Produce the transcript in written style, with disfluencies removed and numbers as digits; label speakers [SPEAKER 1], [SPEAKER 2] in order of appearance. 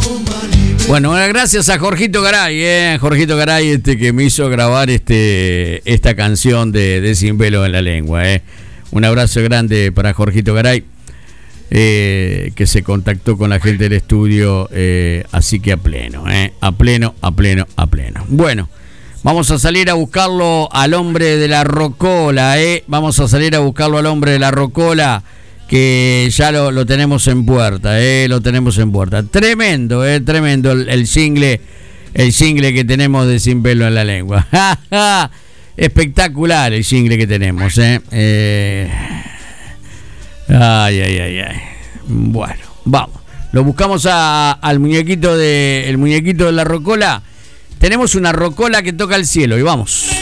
[SPEAKER 1] Bueno, gracias a Jorgito Garay, Jorgito Garay que me hizo grabar esta canción de Sin Pelo en la Lengua. Un abrazo grande para Jorgito Garay, que se contactó con la gente del estudio, así que a pleno. Bueno, vamos a salir a buscarlo al hombre de la rocola, vamos a salir a buscarlo al hombre de la rocola, que ya lo tenemos en puerta, lo tenemos en puerta. Tremendo, tremendo el jingle que tenemos de Sin Pelo en la Lengua. Espectacular el jingle que tenemos, Ay. Bueno, vamos. Lo buscamos al muñequito de la rocola. Tenemos una rocola que toca el cielo y vamos.